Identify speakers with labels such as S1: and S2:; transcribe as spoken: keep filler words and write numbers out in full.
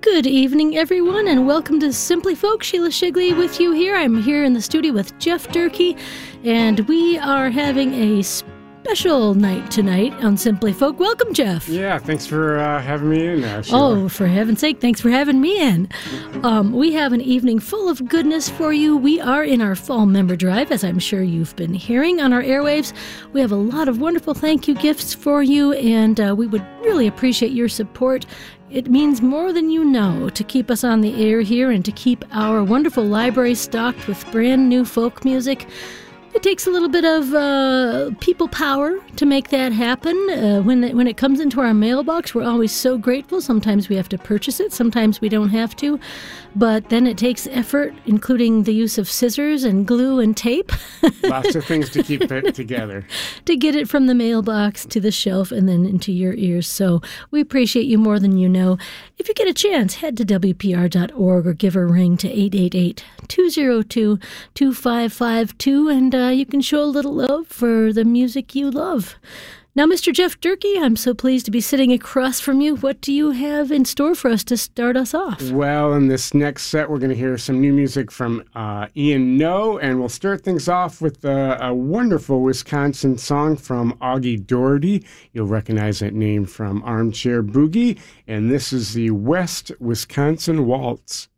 S1: Good evening, everyone, and welcome to Simply Folk. Sheila Shigley with you here. I'm here in the studio with Jeff Durkee, and we are having a special night tonight on Simply Folk. Welcome, Jeff.
S2: Yeah, thanks for uh, having me in, uh, Sheila.
S1: Oh, for heaven's sake, thanks for having me in. Um, we have an evening full of goodness for you. We are in our fall member drive, as I'm sure you've been hearing on our airwaves. We have a lot of wonderful thank you gifts for you, and uh, we would really appreciate your support. It means more than you know to keep us on the air here and to keep our wonderful library stocked with brand new folk music. It takes a little bit of uh, people power to make that happen. Uh, when, it, when it comes into our mailbox, we're always so grateful. Sometimes we have to purchase it. Sometimes we don't have to. But then it takes effort, including the use of scissors and glue and tape.
S2: Lots of things to keep it together.
S1: To get it from the mailbox to the shelf and then into your ears. So we appreciate you more than you know. If you get a chance, head to W P R dot org or give a ring to eight eight eight, two oh two, two five five two and uh, you can show a little love for the music you love. Now, Mister Jeff Durkee, I'm so pleased to be sitting across from you. What do you have in store for us to start us off?
S2: Well, in this next set, we're going to hear some new music from uh, Ian Noe, and we'll start things off with uh, a wonderful Wisconsin song from Augie Doherty. You'll recognize that name from Armchair Boogie, and this is the West Wisconsin Waltz.